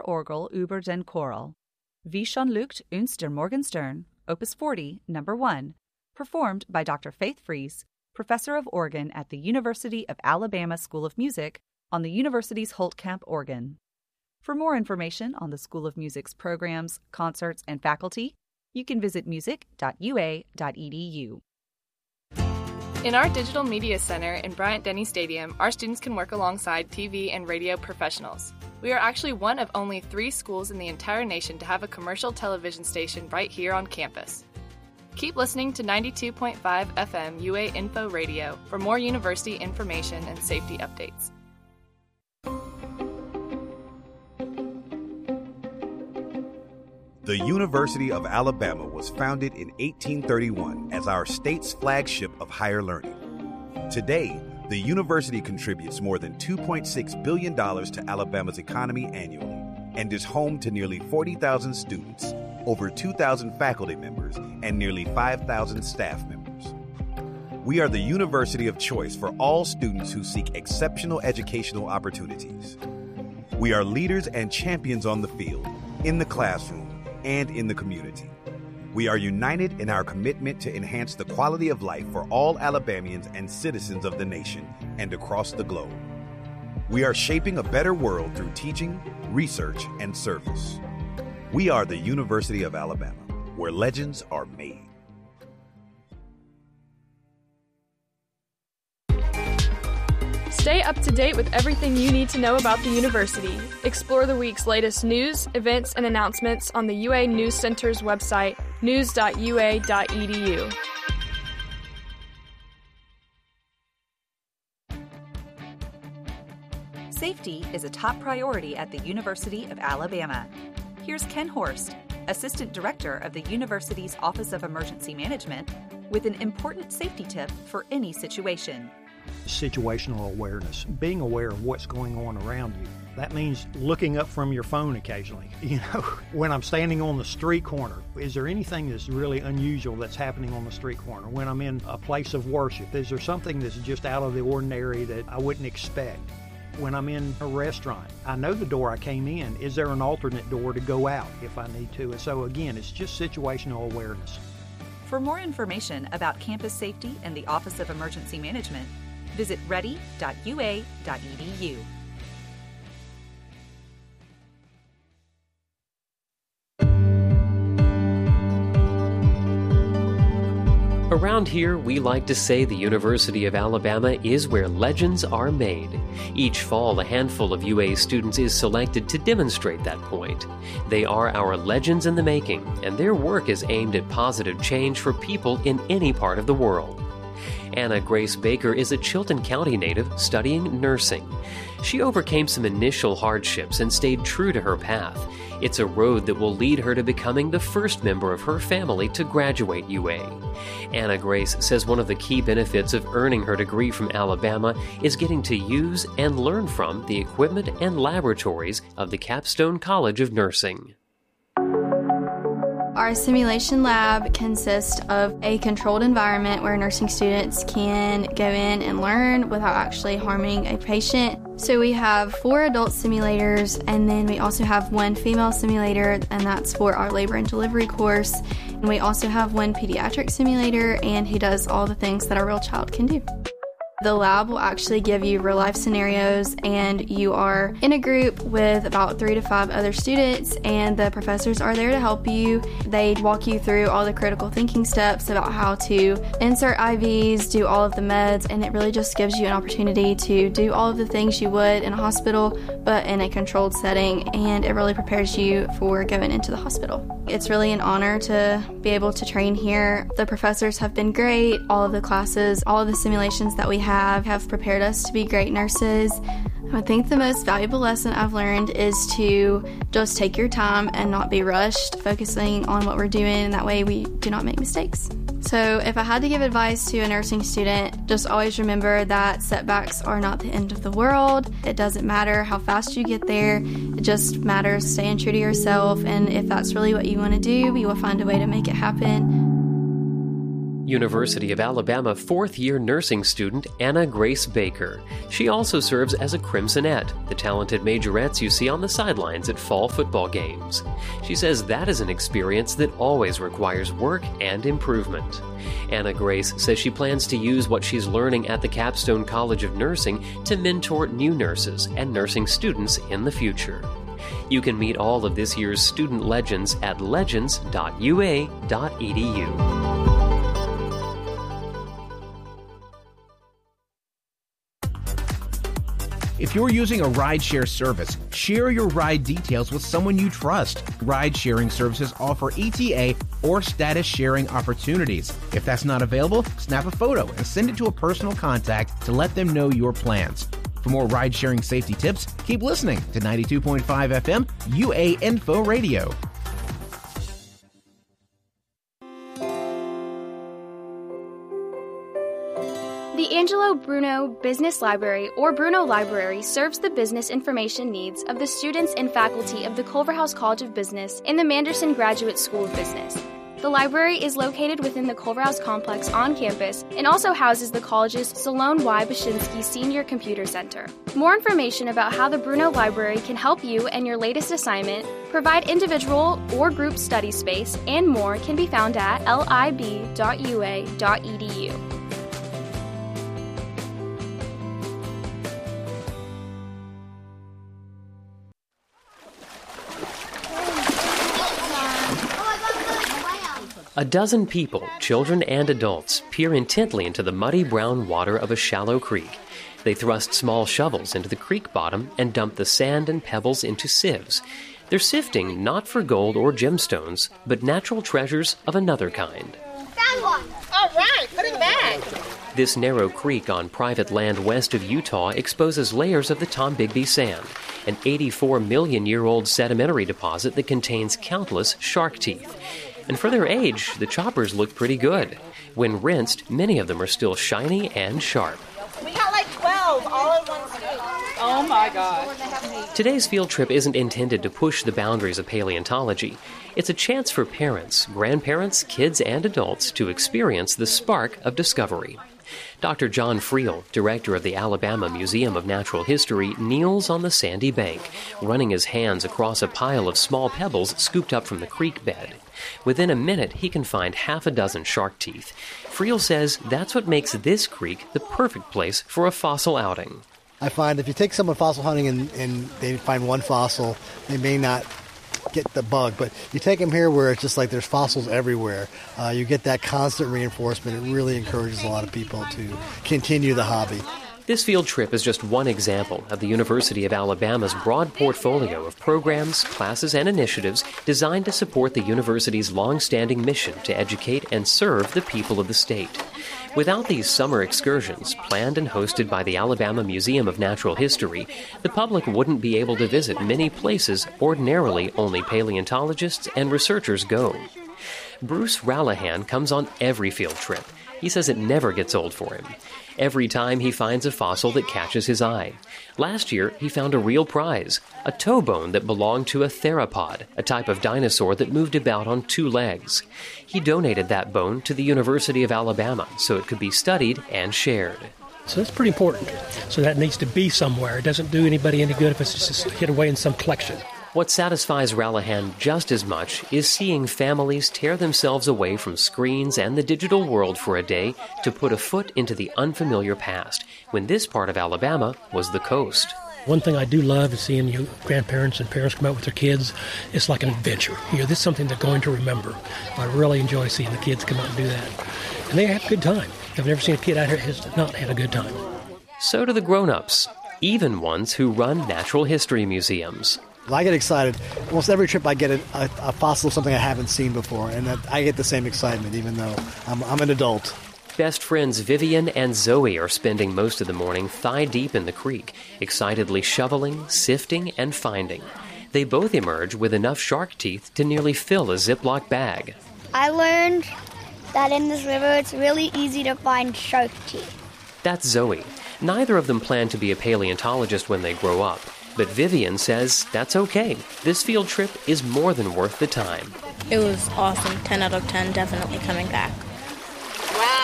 Orgel über den Choral, Wie schon Lucht uns der Morgenstern, Opus 40, No. 1, performed by Dr. Faith Fries, Professor of Organ at the University of Alabama School of Music on the university's Holtkamp organ. For more information on the School of Music's programs, concerts, and faculty, you can visit music.ua.edu. In our Digital Media Center in Bryant-Denny Stadium, our students can work alongside TV and radio professionals. We are actually one of only 3 schools in the entire nation to have a commercial television station right here on campus. Keep listening to 92.5 FM UA Info Radio for more university information and safety updates. The University of Alabama was founded in 1831 as our state's flagship of higher learning. Today, the university contributes more than $2.6 billion to Alabama's economy annually and is home to nearly 40,000 students, over 2,000 faculty members, and nearly 5,000 staff members. We are the university of choice for all students who seek exceptional educational opportunities. We are leaders and champions on the field, in the classroom, and in the community. We are united in our commitment to enhance the quality of life for all Alabamians and citizens of the nation and across the globe. We are shaping a better world through teaching, research, and service. We are the University of Alabama, where legends are made. Stay up to date with everything you need to know about the university. Explore the week's latest news, events, and announcements on the UA News Center's website, news.ua.edu. Safety is a top priority at the University of Alabama. Here's Ken Horst, Assistant Director of the university's Office of Emergency Management, with an important safety tip for any situation. Situational awareness, being aware of what's going on around you. That means looking up from your phone occasionally. When I'm standing on the street corner, is there anything that's really unusual that's happening on the street corner? When I'm in a place of worship, is there something that's just out of the ordinary that I wouldn't expect? When I'm in a restaurant, I know the door I came in. Is there an alternate door to go out if I need to? And so again, it's just situational awareness. For more information about campus safety and the Office of Emergency Management, visit ready.ua.edu. Around here, we like to say the University of Alabama is where legends are made. Each fall, a handful of UA students is selected to demonstrate that point. They are our legends in the making, and their work is aimed at positive change for people in any part of the world. Anna Grace Baker is a Chilton County native studying nursing. She overcame some initial hardships and stayed true to her path. It's a road that will lead her to becoming the first member of her family to graduate UA. Anna Grace says one of the key benefits of earning her degree from Alabama is getting to use and learn from the equipment and laboratories of the Capstone College of Nursing. Our simulation lab consists of a controlled environment where nursing students can go in and learn without actually harming a patient. So we have 4 adult simulators, and then we also have 1 female simulator, and that's for our labor and delivery course. And we also have 1 pediatric simulator, and he does all the things that a real child can do. The lab will actually give you real-life scenarios, and you are in a group with about 3 to 5 other students, and the professors are there to help you. They walk you through all the critical thinking steps about how to insert IVs, do all of the meds, and it really just gives you an opportunity to do all of the things you would in a hospital, but in a controlled setting, and it really prepares you for going into the hospital. It's really an honor to be able to train here. The professors have been great. All of the classes, all of the simulations that we have prepared us to be great nurses. I think the most valuable lesson I've learned is to just take your time and not be rushed, focusing on what we're doing, and that way we do not make mistakes. So if I had to give advice to a nursing student, just always remember that setbacks are not the end of the world. It doesn't matter how fast you get there. It just matters staying true to yourself, and if that's really what you want to do, you will find a way to make it happen. University of Alabama fourth-year nursing student Anna Grace Baker. She also serves as a Crimsonette, the talented majorettes you see on the sidelines at fall football games. She says that is an experience that always requires work and improvement. Anna Grace says she plans to use what she's learning at the Capstone College of Nursing to mentor new nurses and nursing students in the future. You can meet all of this year's student legends at legends.ua.edu. If you're using a rideshare service, share your ride details with someone you trust. Ride-sharing services offer ETA or status sharing opportunities. If that's not available, snap a photo and send it to a personal contact to let them know your plans. For more ride-sharing safety tips, keep listening to 92.5 FM UA Info Radio. The Angelo Bruno Business Library, or Bruno Library, serves the business information needs of the students and faculty of the Culverhouse College of Business and the Manderson Graduate School of Business. The library is located within the Culverhouse complex on campus and also houses the college's Salone Y. Bashinsky Senior Computer Center. More information about how the Bruno Library can help you and your latest assignment, provide individual or group study space, and more can be found at lib.ua.edu. A dozen people, children and adults, peer intently into the muddy brown water of a shallow creek. They thrust small shovels into the creek bottom and dump the sand and pebbles into sieves. They're sifting not for gold or gemstones, but natural treasures of another kind. Found one! All right, put it in the bag. This narrow creek on private land west of Utah exposes layers of the Tombigbee sand, an 84-million-year-old sedimentary deposit that contains countless shark teeth. And for their age, the choppers look pretty good. When rinsed, many of them are still shiny and sharp. We got like 12 all in one scoop. Oh my gosh. Today's field trip isn't intended to push the boundaries of paleontology. It's a chance for parents, grandparents, kids, and adults to experience the spark of discovery. Dr. John Friel, director of the Alabama Museum of Natural History, kneels on the sandy bank, running his hands across a pile of small pebbles scooped up from the creek bed. Within a minute, he can find half a dozen shark teeth. Friel says that's what makes this creek the perfect place for a fossil outing. I find if you take someone fossil hunting and they find one fossil, they may not get the bug, but you take them here where it's just like there's fossils everywhere. You get that constant reinforcement. It really encourages a lot of people to continue the hobby. This field trip is just one example of the University of Alabama's broad portfolio of programs, classes, and initiatives designed to support the university's long-standing mission to educate and serve the people of the state. Without these summer excursions, planned and hosted by the Alabama Museum of Natural History, the public wouldn't be able to visit many places ordinarily only paleontologists and researchers go. Bruce Rallihan comes on every field trip. He says it never gets old for him. Every time he finds a fossil that catches his eye. Last year, he found a real prize, a toe bone that belonged to a theropod, a type of dinosaur that moved about on two legs. He donated that bone to the University of Alabama so it could be studied and shared. So that's pretty important. So that needs to be somewhere. It doesn't do anybody any good if it's just hid away in some collection. What satisfies Rallihan just as much is seeing families tear themselves away from screens and the digital world for a day to put a foot into the unfamiliar past, when this part of Alabama was the coast. One thing I do love is seeing you grandparents and parents come out with their kids. It's like an adventure. This is something they're going to remember. I really enjoy seeing the kids come out and do that. And they have a good time. I've never seen a kid out here who has not had a good time. So do the grown-ups, even ones who run natural history museums. I get excited. Almost every trip I get a fossil of something I haven't seen before, and I get the same excitement even though I'm an adult. Best friends Vivian and Zoe are spending most of the morning thigh-deep in the creek, excitedly shoveling, sifting, and finding. They both emerge with enough shark teeth to nearly fill a Ziploc bag. I learned that in this river it's really easy to find shark teeth. That's Zoe. Neither of them plan to be a paleontologist when they grow up. But Vivian says that's okay. This field trip is more than worth the time. It was awesome. 10 out of 10, definitely coming back.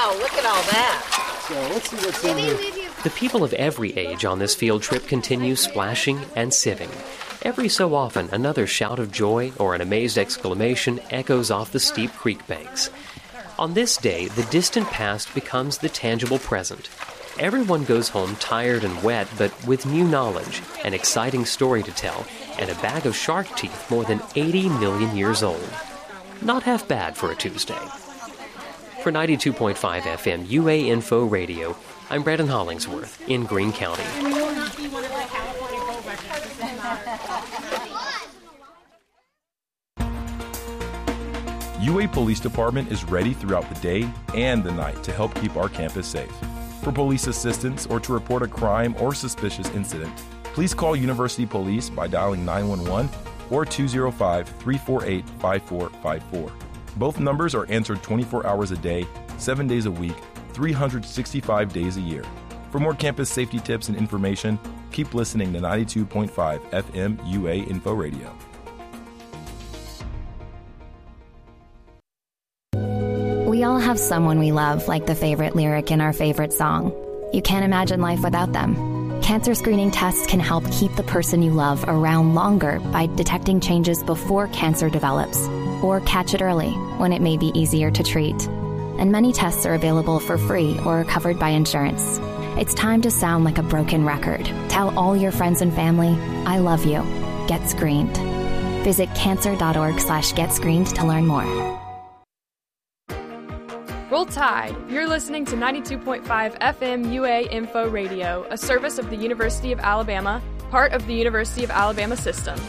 Wow, look at all that. So let's see what's in here. The people of every age on this field trip continue splashing and sieving. Every so often, another shout of joy or an amazed exclamation echoes off the steep creek banks. On this day, the distant past becomes the tangible present. Everyone goes home tired and wet, but with new knowledge, an exciting story to tell, and a bag of shark teeth more than 80 million years old. Not half bad for a Tuesday. For 92.5 FM UA Info Radio, I'm Brandon Hollingsworth in Greene County. UA Police Department is ready throughout the day and the night to help keep our campus safe. For police assistance or to report a crime or suspicious incident, please call University Police by dialing 911 or 205-348-5454. Both numbers are answered 24 hours a day, 7 days a week, 365 days a year. For more campus safety tips and information, keep listening to 92.5 FM UA Info Radio. We all have someone we love, like the favorite lyric in our favorite song. You can't imagine life without them. Cancer screening tests can help keep the person you love around longer by detecting changes before cancer develops, or catch it early when it may be easier to treat. And many tests are available for free or covered by insurance. It's time to sound like a broken record. Tell all your friends and family, I love you. Get screened. Visit cancer.org/getscreened to learn more. Roll Tide. You're listening to 92.5 FM UA Info Radio, a service of the University of Alabama, part of the University of Alabama system.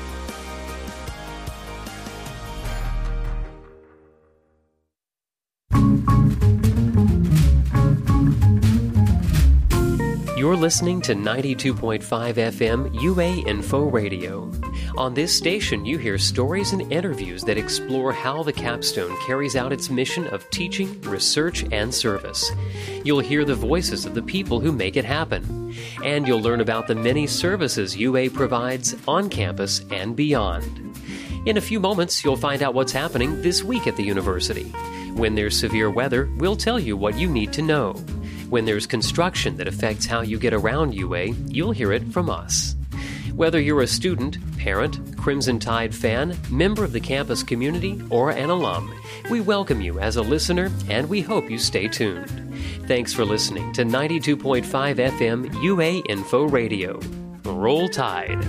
You're listening to 92.5 FM UA Info Radio. On this station, you hear stories and interviews that explore how the Capstone carries out its mission of teaching, research, and service. You'll hear the voices of the people who make it happen. And you'll learn about the many services UA provides on campus and beyond. In a few moments, you'll find out what's happening this week at the university. When there's severe weather, we'll tell you what you need to know. When there's construction that affects how you get around UA, you'll hear it from us. Whether you're a student, parent, Crimson Tide fan, member of the campus community, or an alum, we welcome you as a listener, and we hope you stay tuned. Thanks for listening to 92.5 FM UA Info Radio. Roll Tide.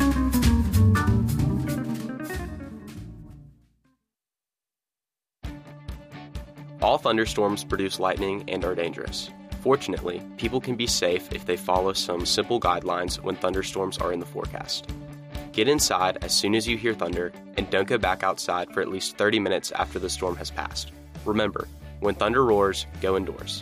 All thunderstorms produce lightning and are dangerous. Fortunately, people can be safe if they follow some simple guidelines when thunderstorms are in the forecast. Get inside as soon as you hear thunder, and don't go back outside for at least 30 minutes after the storm has passed. Remember, when thunder roars, go indoors.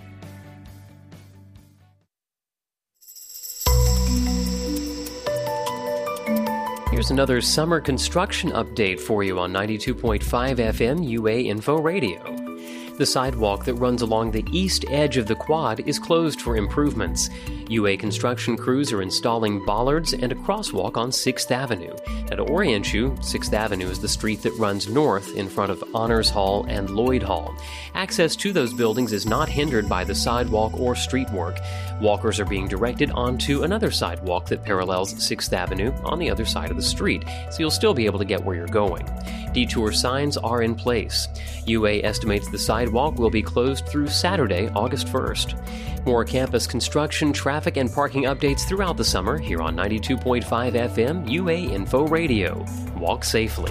Here's another summer construction update for you on 92.5 FM UA Info Radio. The sidewalk that runs along the east edge of the quad is closed for improvements. UA construction crews are installing bollards and a crosswalk on 6th Avenue. At orient you, 6th Avenue is the street that runs north in front of Honors Hall and Lloyd Hall. Access to those buildings is not hindered by the sidewalk or street work. Walkers are being directed onto another sidewalk that parallels 6th Avenue on the other side of the street, so you'll still be able to get where you're going. Detour signs are in place. UA estimates the sidewalk will be closed through Saturday, August 1st. More campus construction, traffic, and parking updates throughout the summer here on 92.5 FM UA Info Radio. Walk safely.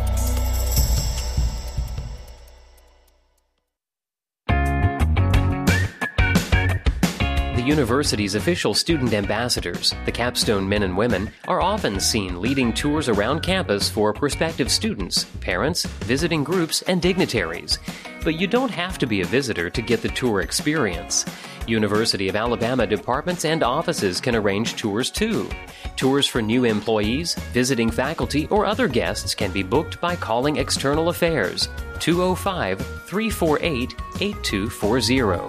The university's official student ambassadors, the Capstone men and women, are often seen leading tours around campus for prospective students, parents, visiting groups, and dignitaries. But you don't have to be a visitor to get the tour experience. University of Alabama departments and offices can arrange tours too. Tours for new employees, visiting faculty, or other guests can be booked by calling External Affairs, 205-348-8240.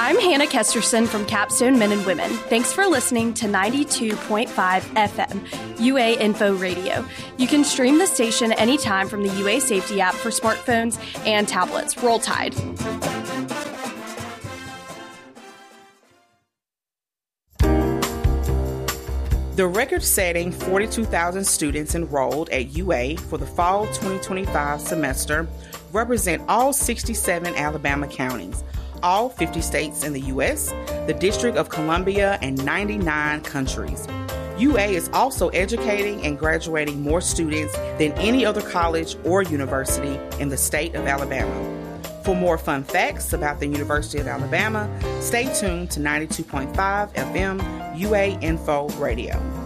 I'm Hannah Kesterson from Capstone Men and Women. Thanks for listening to 92.5 FM, UA Info Radio. You can stream the station anytime from the UA Safety app for smartphones and tablets. Roll Tide. The record-setting 42,000 students enrolled at UA for the fall 2025 semester represent all 67 Alabama counties, all 50 states in the U.S., the District of Columbia, and 99 countries. UA is also educating and graduating more students than any other college or university in the state of Alabama. For more fun facts about the University of Alabama, stay tuned to 92.5 FM UA Info Radio.